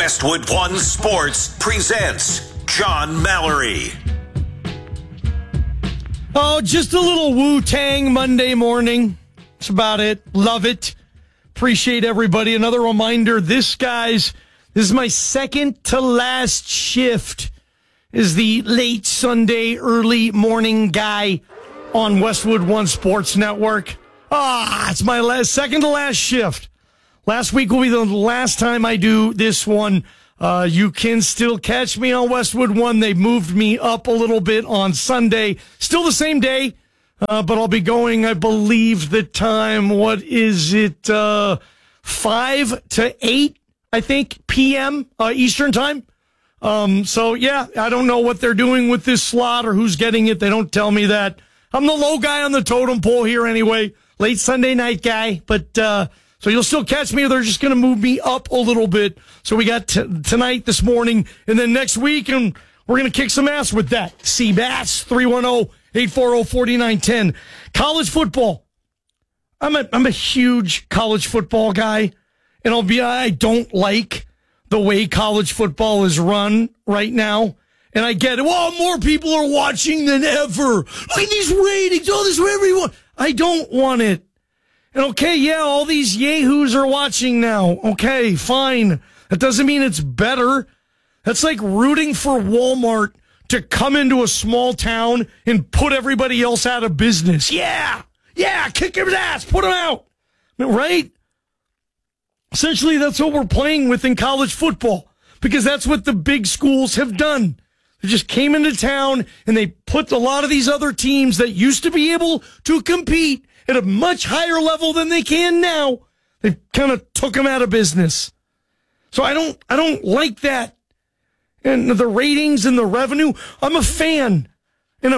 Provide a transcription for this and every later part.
Westwood One Sports presents John Mallory. Oh, just a little Wu-Tang Monday morning. That's about it. Love it. Appreciate everybody. Another reminder, this is my second to last shift is the late Sunday, early morning guy on Westwood One Sports Network. It's my second to last shift. Last week will be the last time I do this one. You can still catch me on Westwood One. They moved me up a little bit on Sunday. Still the same day, but I'll be going, I believe, the time, what is it, 5 to 8, I think, p.m. Eastern time. So, yeah, I don't know what they're doing with this slot or who's getting it. They don't tell me that. I'm the low guy on the totem pole here anyway. Late Sunday night guy, but so you'll still catch me, or they're just going to move me up a little bit. So we got tonight, this morning, and then next week, and we're going to kick some ass with that. Seabass, 310-840-4910. College football. I'm a huge college football guy, and I don't like the way college football is run right now. And I get it. Well, more people are watching than ever. Look at these ratings. Oh, this is where everyone. I don't want it. And okay, yeah, all these yahoos are watching now. Okay, fine. That doesn't mean it's better. That's like rooting for Walmart to come into a small town and put everybody else out of business. Yeah, kick his ass, put him out. Right? Essentially, that's what we're playing with in college football, because that's what the big schools have done. They just came into town and they put a lot of these other teams that used to be able to compete at a much higher level than they can now. They kind of took them out of business. So I don't like that. And the ratings and the revenue, I'm a fan and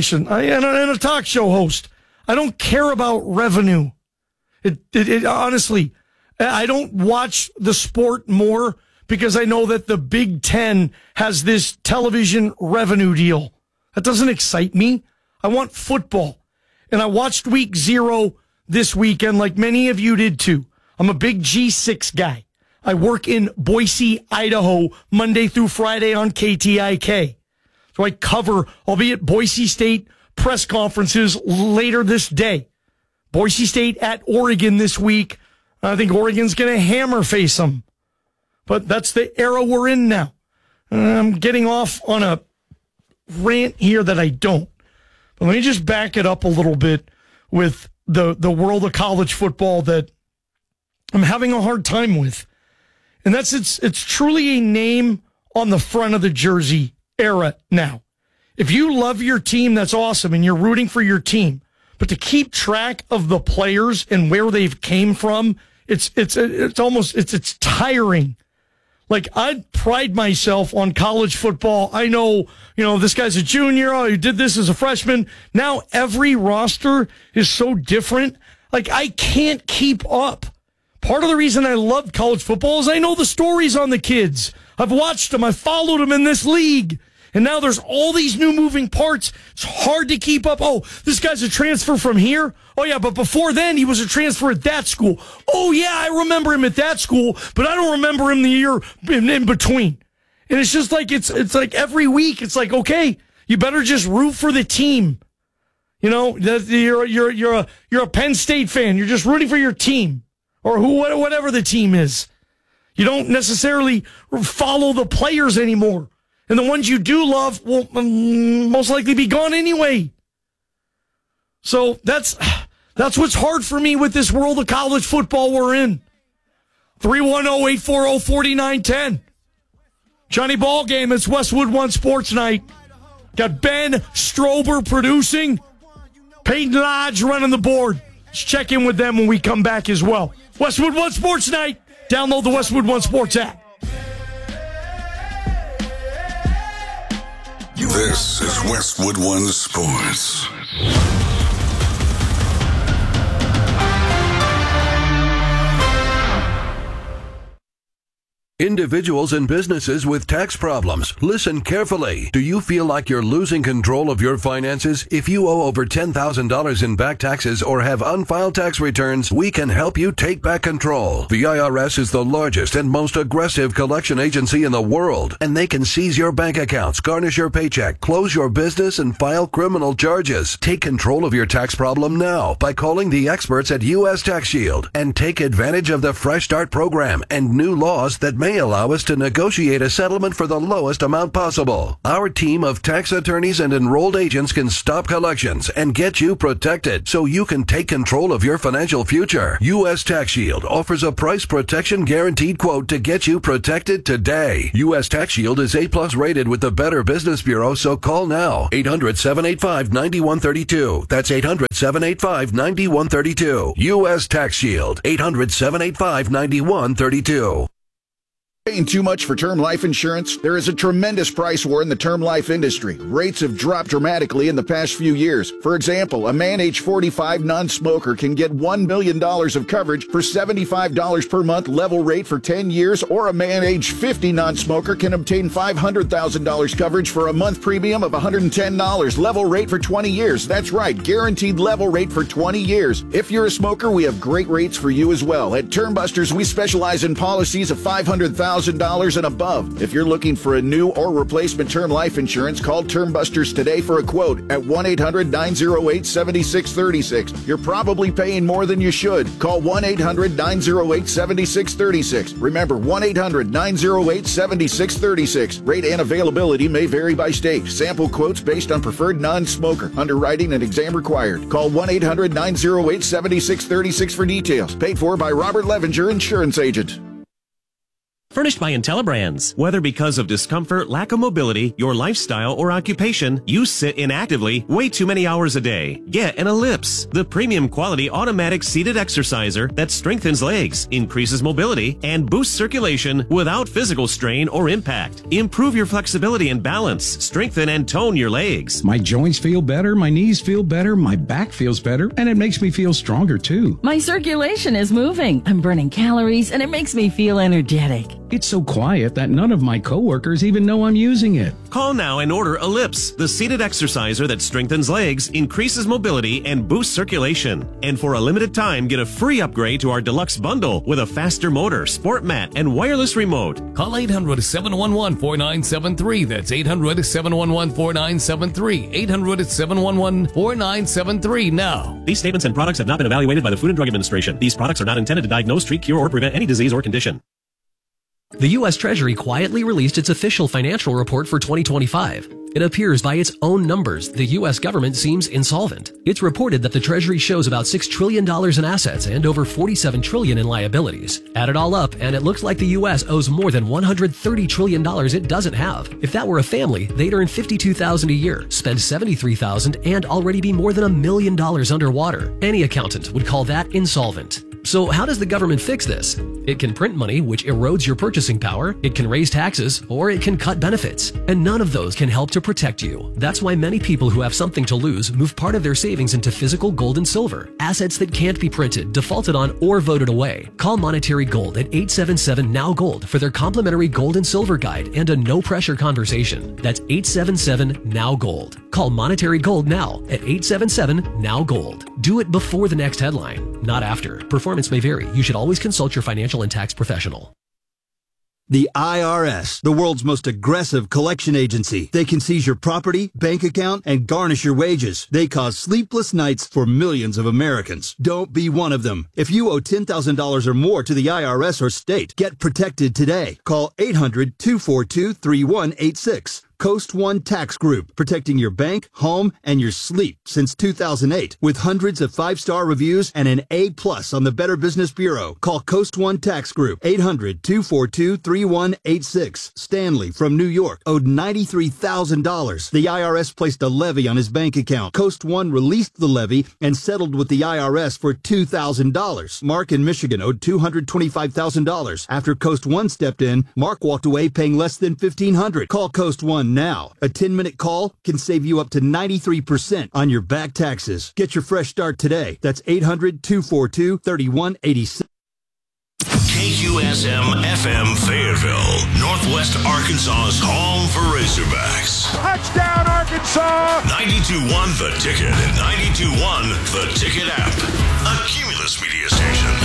a talk show host. I don't care about revenue. It honestly, I don't watch the sport more because I know that the Big Ten has this television revenue deal. That doesn't excite me. I want football. And I watched week 0 this weekend like many of you did too. I'm a big G6 guy. I work in Boise, Idaho, Monday through Friday on KTIK. So I cover, I'll be at Boise State press conferences later this day. Boise State at Oregon this week. I think Oregon's going to hammer face them. But that's the era we're in now. I'm getting off on a rant here that I don't. But let me just back it up a little bit with the world of college football that I'm having a hard time with. And that's it's truly a name on the front of the jersey era now. If you love your team, that's awesome, and you're rooting for your team. But to keep track of the players and where they've came from, it's tiring. Like, I pride myself on college football. I know, this guy's a junior. Oh, he did this as a freshman. Now every roster is so different. Like, I can't keep up. Part of the reason I love college football is I know the stories on the kids. I've watched them. I've followed them in this league. And now there's all these new moving parts. It's hard to keep up. Oh, this guy's a transfer from here. Oh, yeah, but before then, he was a transfer at that school. Oh, yeah, I remember him at that school, but I don't remember him the year in between. And it's just like, it's like every week, it's like, okay, you better just root for the team. You're a Penn State fan. You're just rooting for your team or whatever the team is. You don't necessarily follow the players anymore. And the ones you do love will most likely be gone anyway. So that's what's hard for me with this world of college football we're in. 310-840-4910. Johnny Ballgame, it's Westwood One Sports Night. Got Ben Strober producing. Peyton Lodge running the board. Let's check in with them when we come back as well. Westwood One Sports Night. Download the Westwood One Sports app. This is Westwood One Sports. Individuals and businesses with tax problems, listen carefully. Do you feel like you're losing control of your finances? If you owe over $10,000 in back taxes or have unfiled tax returns, we can help you take back control. The IRS is the largest and most aggressive collection agency in the world, and they can seize your bank accounts, garnish your paycheck, close your business, and file criminal charges. Take control of your tax problem now by calling the experts at U.S. Tax Shield and take advantage of the Fresh Start program and new laws that may allow us to negotiate a settlement for the lowest amount possible. Our team of tax attorneys and enrolled agents can stop collections and get you protected so you can take control of your financial future. U.S. Tax Shield offers a price protection guaranteed quote to get you protected today. U.S. Tax Shield is A+ rated with the Better Business Bureau, so call now. 800-785-9132. That's 800-785-9132. U.S. Tax Shield. 800-785-9132. Paying too much for term life insurance? There is a tremendous price war in the term life industry. Rates have dropped dramatically in the past few years. For example, a man age 45 non-smoker can get $1 million of coverage for $75 per month level rate for 10 years, or a man age 50 non-smoker can obtain $500,000 coverage for a month premium of $110 level rate for 20 years. That's right, guaranteed level rate for 20 years. If you're a smoker, we have great rates for you as well. At Term Busters, we specialize in policies of $500,000 and above. If you're looking for a new or replacement term life insurance, call Term Busters today for a quote at 1-800-908-7636. You're probably paying more than you should. Call 1-800-908-7636. Remember, 1-800-908-7636. Rate and availability may vary by state. Sample quotes based on preferred non-smoker. Underwriting and exam required. Call 1-800-908-7636 for details. Paid for by Robert Levenger, insurance agent. Furnished by IntelliBrands. Whether because of discomfort, lack of mobility, your lifestyle, or occupation, you sit inactively way too many hours a day. Get an Ellipse, the premium quality automatic seated exerciser that strengthens legs, increases mobility, and boosts circulation without physical strain or impact. Improve your flexibility and balance, strengthen and tone your legs. My joints feel better, my knees feel better, my back feels better, and it makes me feel stronger too. My circulation is moving, I'm burning calories, and it makes me feel energetic. It's so quiet that none of my coworkers even know I'm using it. Call now and order Ellipse, the seated exerciser that strengthens legs, increases mobility, and boosts circulation. And for a limited time, get a free upgrade to our deluxe bundle with a faster motor, sport mat, and wireless remote. Call 800-711-4973. That's 800-711-4973. 800-711-4973 now. These statements and products have not been evaluated by the Food and Drug Administration. These products are not intended to diagnose, treat, cure, or prevent any disease or condition. The U.S. Treasury quietly released its official financial report for 2025. It appears by its own numbers the U.S. government seems insolvent. It's reported that the Treasury shows about $6 trillion in assets and over $47 trillion in liabilities. Add it all up, and it looks like the U.S. owes more than $130 trillion it doesn't have. If that were a family, they'd earn $52,000 a year, spend $73,000, and already be more than $1 million underwater. Any accountant would call that insolvent. So how does the government fix this? It can print money, which erodes your purchasing power, it can raise taxes, or it can cut benefits. And none of those can help to protect you. That's why many people who have something to lose move part of their savings into physical gold and silver, assets that can't be printed, defaulted on, or voted away. Call Monetary Gold at 877-NOW-GOLD for their complimentary gold and silver guide and a no-pressure conversation. That's 877-NOW-GOLD. Call Monetary Gold now at 877-NOW-GOLD. Do it before the next headline, not after. Performance may vary. You should always consult your financial and tax professional. The IRS, the world's most aggressive collection agency. They can seize your property, bank account, and garnish your wages. They cause sleepless nights for millions of Americans. Don't be one of them. If you owe $10,000 or more to the IRS or state, get protected today. Call 800-242-3186. Coast One Tax Group, protecting your bank, home, and your sleep since 2008. With hundreds of 5-star reviews and an A+ on the Better Business Bureau. Call Coast One Tax Group, 800-242-3186. Stanley from New York owed $93,000. The IRS placed a levy on his bank account. Coast One released the levy and settled with the IRS for $2,000. Mark in Michigan owed $225,000. After Coast One stepped in, Mark walked away paying less than $1,500. Call Coast One now. A 10-minute call can save you up to 93% on your back taxes. Get your fresh start today. That's 800-242-3186. KQSM FM Fayetteville, Northwest Arkansas's home for Razorbacks. Touchdown, Arkansas! 92.1 The Ticket and 92.1 The Ticket app. A Cumulus Media Station.